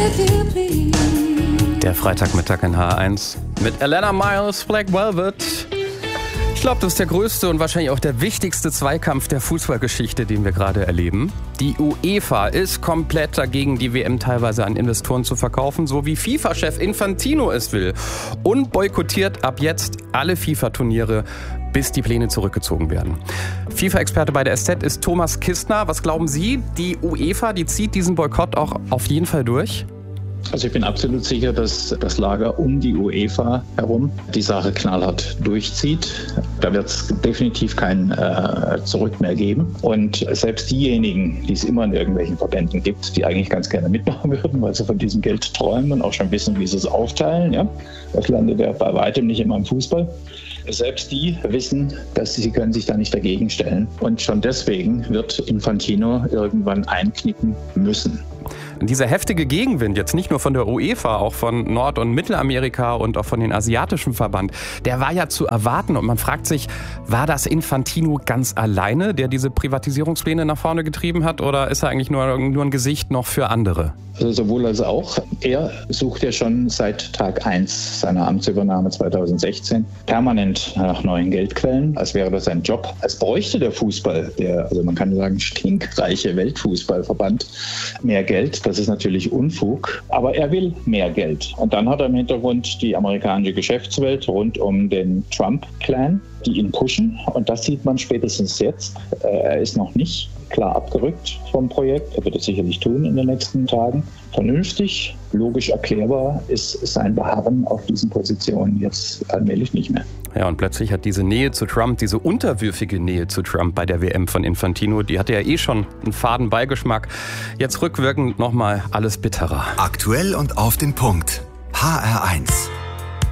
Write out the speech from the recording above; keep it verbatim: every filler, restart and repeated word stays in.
Der Freitagmittag in H eins mit Elena Miles, Black Velvet. Ich glaube, das ist der größte und wahrscheinlich auch der wichtigste Zweikampf der Fußballgeschichte, den wir gerade erleben. Die UEFA ist komplett dagegen, die W M teilweise an Investoren zu verkaufen, so wie FIFA-Chef Infantino es will. Und boykottiert ab jetzt alle FIFA-Turniere, bis die Pläne zurückgezogen werden. FIFA-Experte bei der S Z ist Thomas Kistner. Was glauben Sie, die UEFA, die zieht diesen Boykott auch auf jeden Fall durch? Also ich bin absolut sicher, dass das Lager um die UEFA herum die Sache knallhart durchzieht. Da wird es definitiv kein äh, Zurück mehr geben. Und selbst diejenigen, die es immer in irgendwelchen Verbänden gibt, die eigentlich ganz gerne mitmachen würden, weil sie von diesem Geld träumen und auch schon wissen, wie sie es aufteilen. Ja? Das landet ja bei weitem nicht immer im Fußball. Selbst die wissen, dass sie können sich da nicht dagegen stellen. Und schon deswegen wird Infantino irgendwann einknicken müssen. Dieser heftige Gegenwind, jetzt nicht nur von der UEFA, auch von Nord- und Mittelamerika und auch von den asiatischen Verband, der war ja zu erwarten. Und man fragt sich, war das Infantino ganz alleine, der diese Privatisierungspläne nach vorne getrieben hat? Oder ist er eigentlich nur, nur ein Gesicht noch für andere? Also sowohl als auch. Er sucht ja schon seit Tag eins seiner Amtsübernahme zweitausendsechzehn permanent nach neuen Geldquellen, als wäre das sein Job. Als bräuchte der Fußball, der, also man kann sagen, stinkreiche Weltfußballverband, mehr Geld. Das ist natürlich Unfug, aber er will mehr Geld. Und dann hat er im Hintergrund die amerikanische Geschäftswelt rund um den Trump-Clan, die ihn pushen. Und das sieht man spätestens jetzt. Er ist noch nicht klar abgerückt vom Projekt. Er wird es sicherlich tun in den nächsten Tagen. Vernünftig, logisch erklärbar ist sein Beharren auf diesen Positionen jetzt allmählich nicht mehr. Ja, und plötzlich hat diese Nähe zu Trump, diese unterwürfige Nähe zu Trump bei der W M von Infantino, die hatte ja eh schon einen faden Beigeschmack. Jetzt rückwirkend nochmal alles bitterer. Aktuell und auf den Punkt. H R eins.